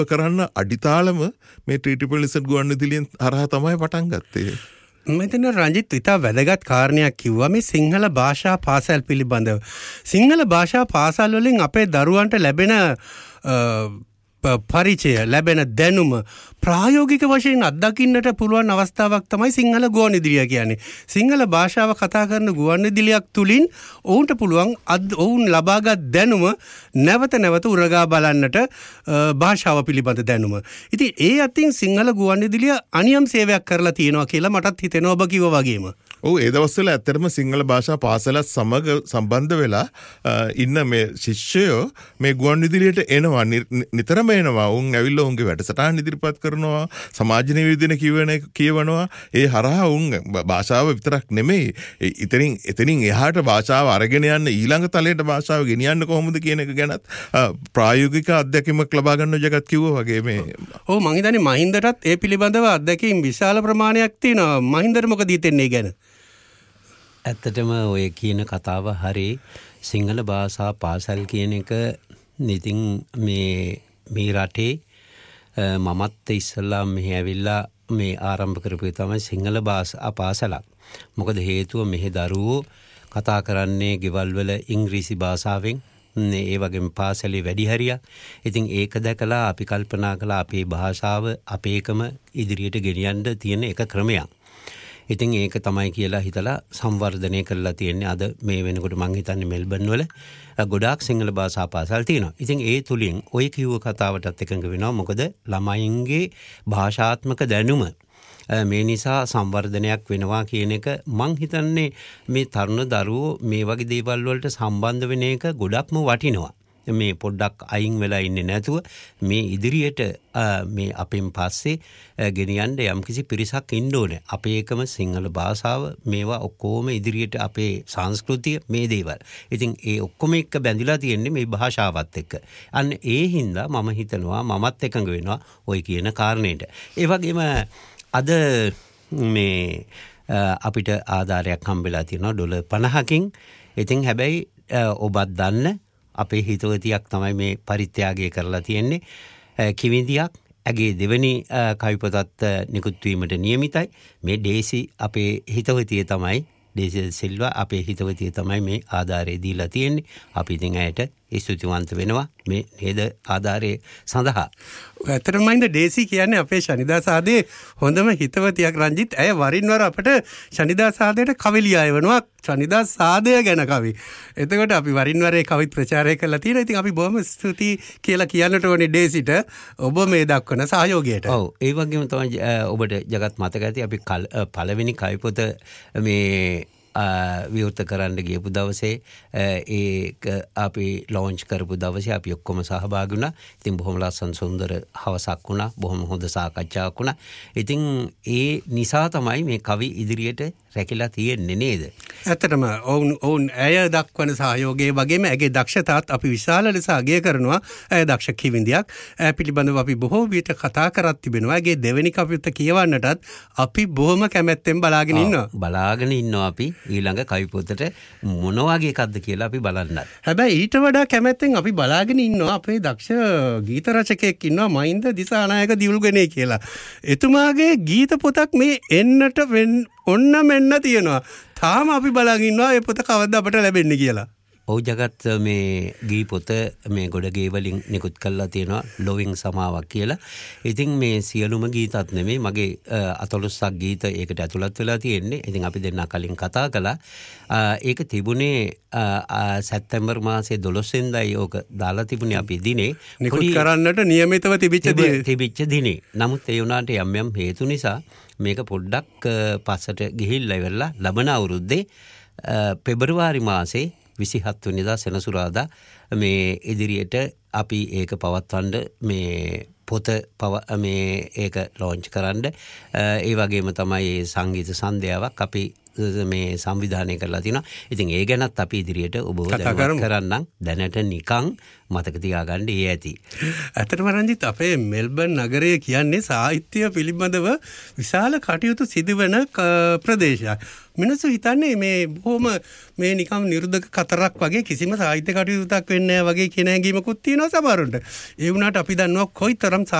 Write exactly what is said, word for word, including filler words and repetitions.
කරන්න අඩිතාලම මේ ට්‍රීටිපල් ඉසඩ් ගුවන්විදුලියෙන් හරහා තමයි පටන් ගත්තේ. මෙතන රංජිත් ඉතා වැදගත් කාරණයක් කිව්වා මේ සිංහල භාෂා පාසල් පිළිබඳව. සිංහල භාෂා පාසල් වලින් අපේ දරුවන්ට ලැබෙන පරිචය ලැබෙන දැනුම ප්‍රායෝගික වශයෙන් අත්දකින්නට පුළුවන් අවස්ථාවක් තමයි සිංහල ගුවන්විදුලිය කියන්නේ. සිංහල භාෂාව කතා කරන ගුවන්විදුලියක් තුලින් ඔවුන්ට පුළුවන් ඔවුන් ලබාගත් දැනුම නැවත නැවත උරගා බලන්නට භාෂාව පිළිබඳ දැනුම. ඉතින් ඒ අතින් සිංහල ගුවන්විදුලිය අනියම් සේවයක් කරලා තියෙනවා කියලා මටත් හිතෙනවා ඔබ කිව්වා වගේම. ඔව් ඒ දවස්වල ඇත්තටම සිංහල භාෂා පාසලත් සමග සම්බන්ධ වෙලා ඉන්න මේ ශිෂ්‍යයෝ මේ ගුවන්විදුලියට එනවා නිතරම එනවා. උන් ඇවිල්ලා උන්ගේ වැඩසටහන් ඉදිරිපත් කරනවා, සමාජ නිවේදන කියවන කියවනවා. ඒ හරහා උන් භාෂාව විතරක් නෙමෙයි ඉතින් එතනින් එහාට භාෂාව අරගෙන යන්න ඊළඟ තලයට භාෂාව ගෙනියන්න කොහොමද කියන එක ගැනත් ප්‍රායෝගික අත්දැකීමක් ලබා ගන්න ජගත් කිව්වා වගේ මේ. ඔව් මං හිතන්නේ මහින්දටත් ඒ පිළිබඳව අත්දැකීම් විශාල ප්‍රමාණයක් තියෙනවා. මහින්දට මොකද හිතෙන්නේ ගැන? ඇත්තටම ඔය කියන කතාව හරි. සිංහල භාෂා පාසල් කියන එක ඉතින් මේ මේ රටේ මමත් ඉස්සල්ලා මෙහි ඇවිල්ලා මේ ආරම්භ කරපු තමයි සිංහල භාෂා පාසලක්. මොකද හේතුව මෙහි දරුවෝ කතා කරන්නේ ගෙවල් වල ඉංග්‍රීසි භාෂාවෙන්. ඒ වගේම පාසලේ වැඩි හරියක්. ඉතින් ඒක දැකලා අපි කල්පනා කළා අපේ භාෂාව අපේකම ඉදිරියට ගෙනියන්න තියෙන එක ක්‍රමයක්. ඉතින් ඒක තමයි කියලා හිතලා සංවර්ධනය කරලා තියෙන්නේ. අද මේ වෙනකොට මං හිතන්නේ මෙල්බන් වල ගොඩාක් සිංහල භාෂා පාසල් තියෙනවා. ඉතින් ඒ තුලින් ඔය කිව්ව කතාවටත් එකඟ වෙනවා. මොකද ළමයින්ගේ භාෂාත්මක දැනුම මේ නිසා සංවර්ධනයක් වෙනවා කියන එක මං හිතන්නේ මේ තරුණ දරුවෝ මේ වගේ දේවල් වලට සම්බන්ධ වෙන එක ගොඩක්ම වටිනවා. මේ පොඩ්ඩක් අයින් වෙලා ඉන්නේ නැතුව මේ ඉදිරියට මේ අපෙන් පස්සේ ගෙනියන්න යම්කිසි පිරිසක් ඉන්න ඕනේ. අපේ එකම සිංහල භාෂාව මේවා ඔක්කොම ඉදිරියට අපේ සංස්කෘතිය මේ දේවල්. ඉතින් ඒ ඔක්කොම එක්ක බැඳිලා තියෙන්නේ මේ භාෂාවත් එක්ක. අන්න ඒ හින්දා මම හිතනවා මමත් එකඟ වෙනවා ওই කියන කාරණේට. ඒ වගේම අද මේ අපිට ආධාරයක් හම්බෙලා තියෙනවා ඩොලර් පනහකින්. ඉතින් හැබැයි ඔබත් දන්න අපේ හිතවතියක් තමයි මේ පරිත්‍යාගය කරලා තියෙන්නේ. කිවිඳියක් ඇගේ දෙවැනි කවි පොතත් නිකුත් වීමට නියමිතයි. මේ ඩේසි අපේ හිතවතිය තමයි ඩේසි සිල්වා අපේ හිතවතිය තමයි මේ ආධාරය දීලා තියෙන්නේ. අපි ඉතින් ඇයට ස්තුතිවන්ත වෙනවා මේ නේද ආධාරය සඳහා. ඇත්තටම මයින්ද ඩේසි කියන්නේ අපේ ශනිදා සාදේ හොඳම හිතවතියක් රංජිත්. ඇය වරින් වර අපට ශනිදා සාදයට කවි ලියා එවනවා. ශනිදා සාදය ගැන කවි. එතකොට අපි වරින් වර ඒ කවි ප්‍රචාරය කරලා තියෙනවා. ඉතින් අපි බොහොම ස්තුතියි කියලා කියන්නට ඕනේ ඩේසිට ඔබ මේ දක්වන සහයෝගයට. ඔව් ඒ වගේම තමයි ඔබට ජගත් මතක ඇති අපි පළවෙනි කවි පොත මේ විවෘත කරන්න ගියපු දවසේ ඒක අපි ලොන්ච් කරපු දවසේ අපි ඔක්කොම සහභාගී වුණා. ඉතින් බොහොම ලස්සන සුන්දර හවසක් වුණා. බොහොම හොඳ සාකච්ඡාවක් වුණා. ඉතින් ඒ නිසා තමයි මේ කවි ඉදිරියට රැකිලා තියෙන්නේ නේද? ඇත්තටම ඔවුන් ඔවුන් ඇය දක්වන සහයෝගයේ වගේම ඇගේ දක්ෂතාවත් අපි විශාල ලෙස අගය කරනවා. ඇය දක්ෂ කිවිඳියක්. ඇය පිළිබඳව අපි බොහෝ විට කතා කරත් තිබෙනවා. ඇගේ දෙවෙනි කවිත කියවන්නටත් අපි බොහොම කැමැත්තෙන් බලාගෙන ඉන්නවා. බලාගෙන ඉන්නවා අපි ඊළඟ කවි පොතට මොන වගේ එකක්ද කියලා අපි බලන්නත්. හැබැයි ඊට වඩා කැමැත්තෙන් අපි බලාගෙන ඉන්නවා අපේ දක්ෂ ගීත රචකයෙක් ඉන්නවා මහින්ද දිසානායක දියුල්ගනේ කියලා. එතුමාගේ ගීත පොතක් මේ එන්නට ඔන්න මෙන්න තියෙනවා. තාම අපි බලාගෙන ඉන්නවා ඒ පොත කවද්ද අපට ලැබෙන්නේ කියලා. ඔව් ජගත් මේ ගී පොත මේ ගොඩගේ වලින් නිකුත් කරලා තියෙනවා ලොවින් සමාවක් කියලා. ඉතින් මේ සියලුම ගීතත් නෙමෙයි මගේ අතලොස්සක් ගීත ඒකට ඇතුළත් වෙලා තියෙන්නේ. ඉතින් අපි දෙන්නා කලින් කතා කළා. ඒක තිබුණේ සැප්තැම්බර් මාසේ දොළොස් වෙනිදායි ඕක දාලා තිබුණේ අපි දිනේ නිකුත් කරන්නට නියමිතව තිබිච්ච දිනේ. තිබිච්ච දිනේ. නමුත් ඒ වුණාට යම් යම් හේතු නිසා මේක පොඩ්ඩක් පස්සට ගිහිල්ලා ඉවරලා ලබන අවුරුද්දේ පෙබරවාරි මාසේ විසිහත් වෙනිදා සෙනසුරාදා මේ ඉදිරියට අපි ඒක පවත්වන්න මේ පොත පව මේ ඒක ලොන්ච් කරන්න ඒ වගේම තමයි සංගීත සන්ධ්‍යාවක් අපි මේ සංවිධානය කරලා තිනවා. ඉතින් ඒ ගැනත් අපි ඉදිරියට ඔබ දැනුවත් කරන්නම්. දැනට නිකන් මතක තියාගන්න ඒ ඇති. ඇත්තටම රංජිත් අපේ මෙල්බර්න් නගරය කියන්නේ සාහිත්‍ය පිළිබඳව විශාල කටයුතු සිදුවන ප්‍රදේශයක්. මිනිස්සු හිතන්නේ මේ බොහොම මේ නිකම් නිරුද්ධක කතරක් වගේ කිසිම සාහිත්‍ය කටයුත්තක් වෙන්නේ නැහැ වගේ කියන හැඟීමකුත් තියෙනවා සමහරුන්ට. ඒ වුණාට අපි දන්නවා කොයිතරම්